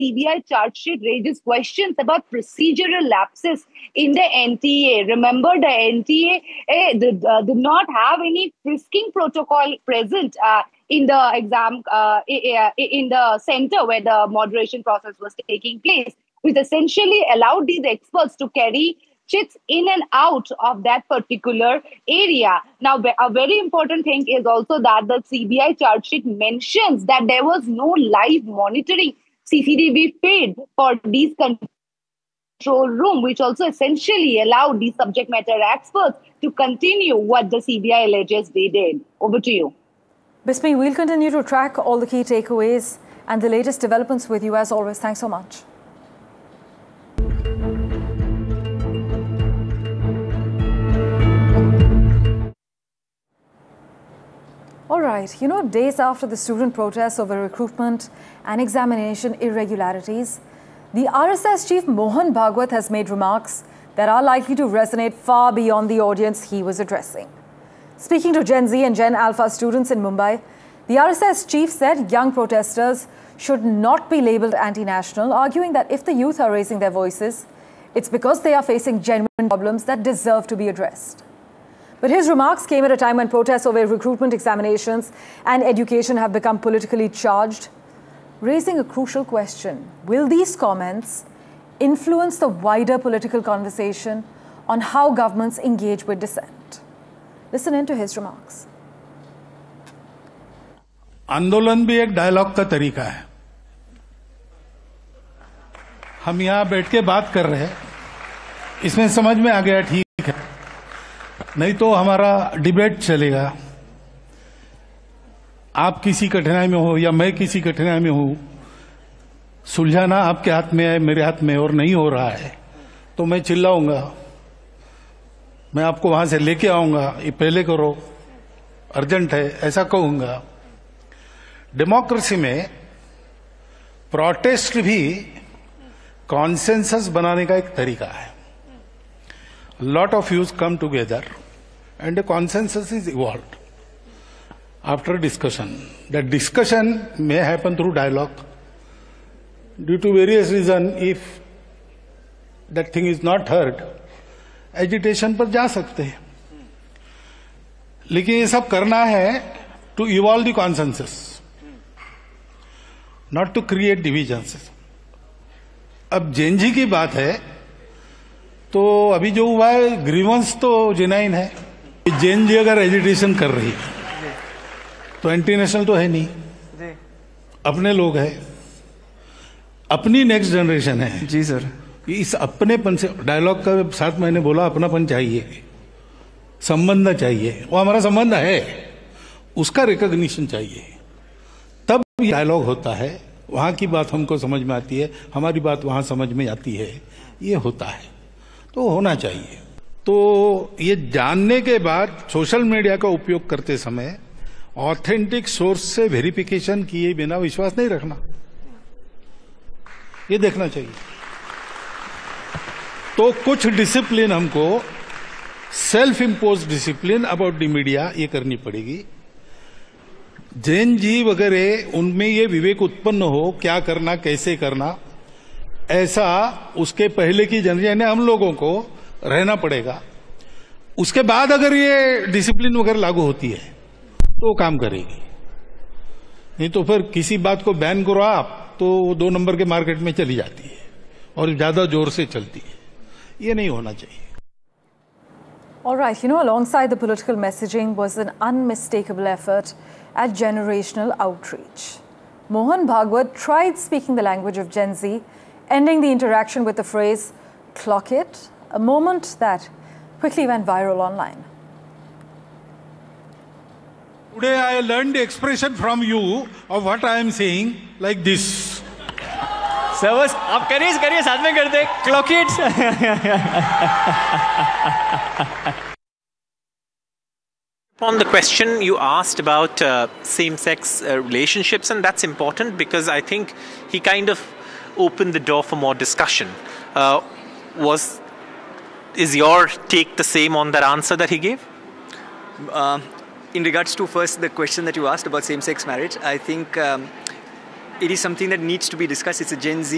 CBI charge sheet raises questions about procedural lapses in the NTA. Remember, the NTA did not have any frisking protocol present in the exam, in the center where the moderation process was taking place, which essentially allowed these experts to carry chits in and out of that particular area. Now, a very important thing is also that the CBI charge sheet mentions that there was no live monitoring CCTV feed for these control room, which also essentially allowed these subject matter experts to continue what the CBI alleges they did. Over to you. Bismi, we'll continue to track all the key takeaways and the latest developments with you as always. Thanks so much. All right, days after the student protests over recruitment and examination irregularities, the RSS chief Mohan Bhagwat has made remarks that are likely to resonate far beyond the audience he was addressing. Speaking to Gen Z and Gen Alpha students in Mumbai, the RSS chief said young protesters should not be labelled anti-national, arguing that if the youth are raising their voices, it's because they are facing genuine problems that deserve to be addressed. But his remarks came at a time when protests over recruitment examinations and education have become politically charged, raising a crucial question. Will these comments influence the wider political conversation on how governments engage with dissent? Listen in to his remarks. आंदोलन भी एक dialogue का तरीका है. हम यहां बैठ के बात कर रहे हैं, इसमें समझ में आ गया ठीक है, नहीं तो हमारा डिबेट चलेगा. आप किसी कठिनाई में हो या मैं किसी कठिनाई में हूं, सुलझाना आपके हाथ में है, मेरे हाथ में और नहीं हो रहा है, तो मैं चिल्लाऊंगा, मैं आपको वहां से लेके आऊंगा, ये पहले करो, अर्जेंट है, ऐसा कहूंगा. डेमोक्रेसी में प्रोटेस्ट भी कॉन्सेंसस बनाने का एक तरीका है. Lot of views come together and a consensus is evolved after discussion. That discussion may happen through dialogue. Due to various reasons, if that thing is not heard, agitation पर जा सकते हैं. लेकिन ये सब करना है to evolve the consensus, not to create divisions. अब जेएनजी की बात है, तो अभी जो हुआ है ग्रीवेंस तो जेन्युइन है. जेएनजी अगर एजिटेशन कर रही है तो एंटी नेशनल तो है नहीं, अपने लोग हैं, अपनी नेक्स्ट जनरेशन है. जी सर. इस अपनेपन से डायलॉग का साथ मैंने बोला अपनापन चाहिए, संबंध चाहिए, वो हमारा संबंध है, उसका रिकॉग्निशन चाहिए, तब डायलॉग होता है. वहां की बात हमको समझ में आती है, हमारी बात वहां समझ में आती है, ये होता है, तो होना चाहिए. तो ये जानने के बाद सोशल मीडिया का उपयोग करते समय ऑथेंटिक सोर्स से वेरिफिकेशन किए बिना विश्वास नहीं रखना, ये देखना चाहिए. तो कुछ डिसिप्लिन हमको, self impose discipline about the media, ये करनी पड़ेगी. जैन जी वगैरह उनमें ये विवेक उत्पन्न हो क्या करना कैसे करना, ऐसा उसके पहले की जनरेशन हम लोगों को रहना पड़ेगा. उसके बाद अगर ये डिसिप्लिन वगैरह लागू होती है तो काम करेगी, नहीं तो फिर किसी बात को बैन करो आप तो 2 नंबर के मार्केट में चली जाती है और ज्यादा जोर से चलती है. ये नहीं होना चाहिए. All right, alongside the political messaging was an unmistakable effort at generational outreach. Mohan Bhagwat tried speaking the language of Gen Z, ending the interaction with the phrase, "Clock it," a moment that quickly went viral online. Today I learned the expression from you of what I am saying like this. Sir बस आप करिए साथ में करते. Clock it. On the question you asked about same-sex relationships, and that's important because I think he kind of opened the door for more discussion. Is your take the same on that answer that he gave? In regards to first the question that you asked about same-sex marriage, I think it is something that needs to be discussed. It's a Gen Z